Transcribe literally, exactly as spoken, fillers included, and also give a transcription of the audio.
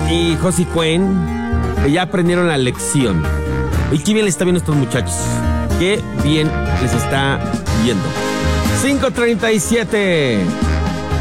y Josie Cuen, que ya aprendieron la lección. Y qué bien les está viendo a estos muchachos. Qué bien les está yendo. cinco treinta y siete.